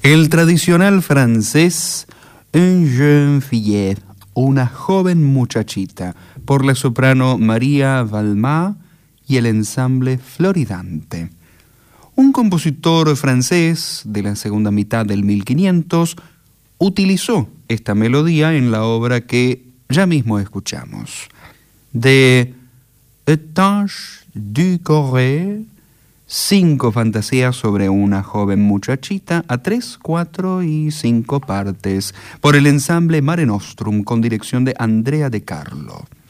El tradicional francés Un jeune fille, una joven muchachita, por la soprano María Valmat y el ensamble Floridante. Un compositor francés de la segunda mitad del 1500 utilizó esta melodía en la obra que ya mismo escuchamos. De Étanche du Corée, 5 fantasías sobre una joven muchachita a 3, 4 y 5 partes, por el ensamble Mare Nostrum con dirección de Andrea De Carlo.